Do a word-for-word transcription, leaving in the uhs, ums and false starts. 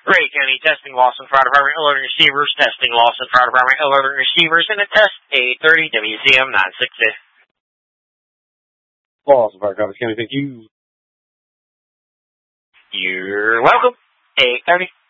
Ray County testing Lawson Fire Department eleven receivers, testing Lawson Fire Department eleven receivers, and a test eight thirty W C M nine sixty. Lawson Fire Department, thank you. You're welcome. eight thirty.